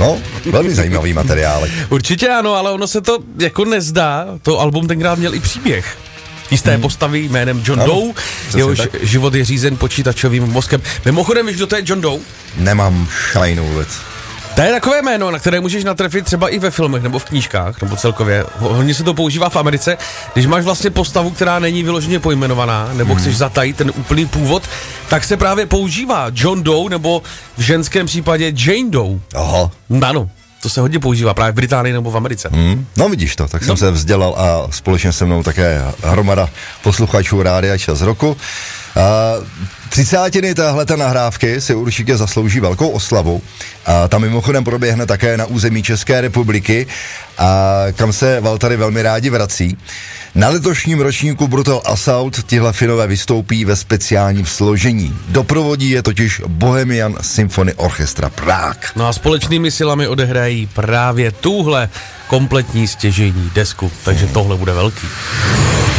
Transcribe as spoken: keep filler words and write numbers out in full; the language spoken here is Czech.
No, velmi zajímavý materiál. Určitě ano, ale ono se to jako nezdá. To album tenkrát měl i příběh. Jisté hmm. postavy jménem John ano, Doe, jehož tak. život je řízen počítačovým mozkem. Mimochodem, víš, kdo to je John Doe? Nemám šajnou vůbec. To je takové jméno, na které můžeš natrefit třeba i ve filmech nebo v knížkách, nebo celkově. Hodně se to používá v Americe, když máš vlastně postavu, která není vyloženě pojmenovaná, nebo hmm. chceš zatajit ten úplný původ, tak se právě používá John Doe, nebo v ženském případě Jane Doe. Aha. Ano. To se hodně používá právě v Británii nebo v Americe. Hmm, no vidíš to, tak jsem no. se vzdělal a společně se mnou také hromada posluchačů Rádia Čas roku. Uh, třicátiny téhleté nahrávky si určitě zaslouží velkou oslavu. A ta mimochodem proběhne také na území České republiky, a kam se Valtary velmi rádi vrací. Na letošním ročníku Brutal Assault tihle Finové vystoupí ve speciálním složení. Doprovodí je totiž Bohemian Symphony Orchestra Prague. No a společnými silami odehrají právě tuhle kompletní stěžejní desku, takže tohle bude velký.